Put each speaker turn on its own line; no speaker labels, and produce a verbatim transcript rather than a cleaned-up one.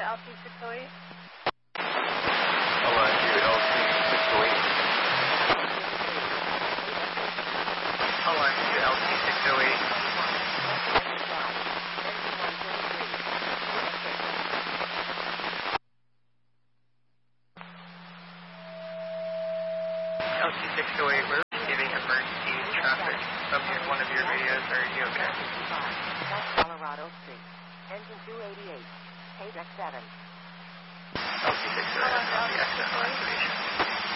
L T six oh eight.
L I Q L T six oh eight. L I Q L T six oh eight. L T six oh eight, we're receiving emergency traffic from your, one of your radios. Are you okay?
Colorado Street, engine two eighty-eight, K X seven.
L T six oh eight, on the exit activation.